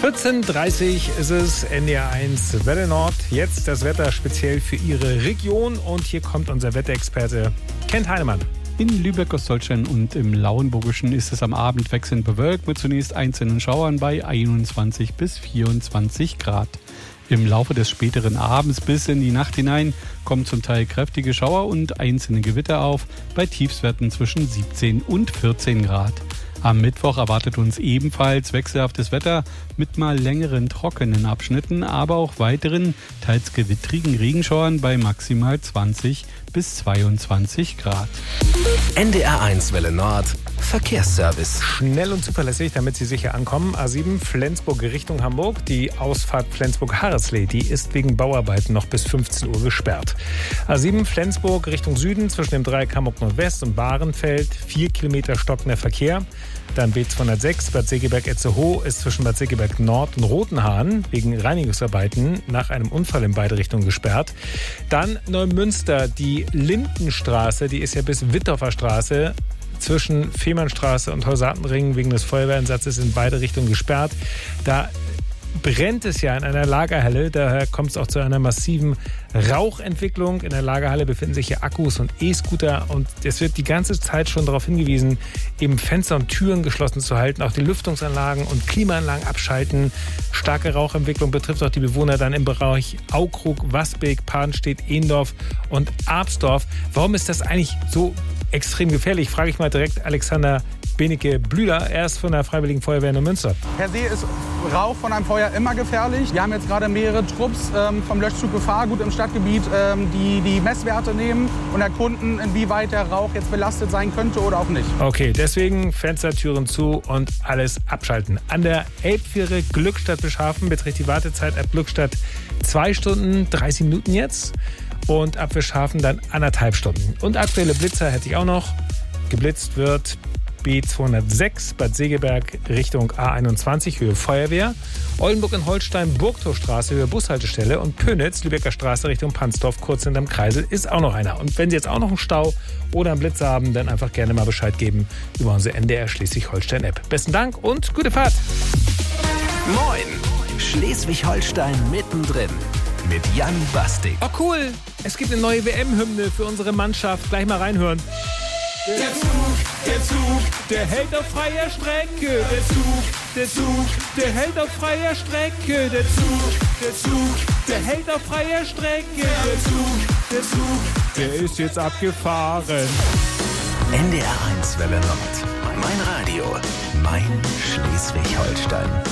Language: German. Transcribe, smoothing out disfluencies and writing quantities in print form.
14:30 ist es, NDR 1 Welle Nord. Jetzt das Wetter speziell für Ihre Region. Und hier kommt unser Wetterexperte Kent Heinemann. In Lübeck-Ostholstein und im Lauenburgischen ist es am Abend wechselnd bewölkt mit zunächst einzelnen Schauern bei 21 bis 24 Grad. Im Laufe des späteren Abends bis in die Nacht hinein kommen zum Teil kräftige Schauer und einzelne Gewitter auf, bei Tiefstwerten zwischen 17 und 14 Grad. Am Mittwoch erwartet uns ebenfalls wechselhaftes Wetter mit mal längeren trockenen Abschnitten, aber auch weiteren, teils gewittrigen Regenschauern bei maximal 20 bis 22 Grad. NDR 1 Welle Nord, Verkehrsservice. Schnell und zuverlässig, damit Sie sicher ankommen. A7 Flensburg Richtung Hamburg. Die Ausfahrt Flensburg-Harreslee, die ist wegen Bauarbeiten noch bis 15 Uhr gesperrt. A7 Flensburg Richtung Süden zwischen dem Dreieck Hamburg Nordwest und Bahrenfeld. 4 Kilometer stockender Verkehr. Dann B206 Bad Segeberg-Itzehoe ist zwischen Bad Segeberg Nord und Rotenhahn wegen Reinigungsarbeiten nach einem Unfall in beide Richtungen gesperrt. Dann Neumünster, die Lindenstraße, die ist ja bis Wittorfer Straße zwischen Fehmarnstraße und Heusatenring wegen des Feuerwehreinsatzes in beide Richtungen gesperrt. Da brennt es ja in einer Lagerhalle, daher kommt es auch zu einer massiven Rauchentwicklung. In der Lagerhalle befinden sich hier Akkus und E-Scooter und es wird die ganze Zeit schon darauf hingewiesen, eben Fenster und Türen geschlossen zu halten, auch die Lüftungsanlagen und Klimaanlagen abschalten. Starke Rauchentwicklung betrifft auch die Bewohner dann im Bereich Aukrug, Wasbeek, Padenstedt, Ehendorf und Absdorf. Warum ist das eigentlich so extrem gefährlich? Frage ich mal direkt Alexander Benecke-Blüder. Er ist von der Freiwilligen Feuerwehr in Münster. Per se ist Rauch von einem Feuer immer gefährlich. Wir haben jetzt gerade mehrere Trupps vom Löschzug Gefahrgut im Stadtgebiet, die Messwerte nehmen und erkunden, inwieweit der Rauch jetzt belastet sein könnte oder auch nicht. Okay, deswegen Fenster, Türen zu und alles abschalten. An der Elbfähre Glückstadt-Wischhafen beträgt die Wartezeit ab Glückstadt 2 Stunden 30 Minuten jetzt und ab Wischhafen dann 1,5 Stunden. Und aktuelle Blitzer hätte ich auch noch. Geblitzt wird B206 Bad Segeberg Richtung A21 Höhe Feuerwehr, Oldenburg in Holstein Burgtorstraße Höhe Bushaltestelle und Pönitz Lübecker Straße Richtung Pansdorf kurz hinterm Kreisel ist auch noch einer. Und wenn Sie jetzt auch noch einen Stau oder einen Blitz haben, dann einfach gerne mal Bescheid geben über unsere NDR Schleswig-Holstein-App. Besten Dank und gute Fahrt! Moin! Schleswig-Holstein mittendrin mit Jan Bastik. Oh cool, es gibt eine neue WM-Hymne für unsere Mannschaft. Gleich mal reinhören. Der Zug, der hält auf freier Strecke. Der Zug, der hält auf freier Strecke. Der Zug, der hält auf freier Strecke. Der Zug, der ist jetzt abgefahren. NDR 1 Welle Nord. Mein Radio, mein Schleswig-Holstein.